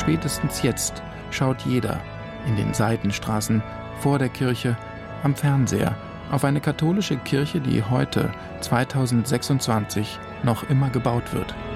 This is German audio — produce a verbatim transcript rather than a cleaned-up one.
Spätestens jetzt schaut jeder in den Seitenstraßen, vor der Kirche, am Fernseher auf eine katholische Kirche, die heute, zweitausendsechsundzwanzig, noch immer gebaut wird.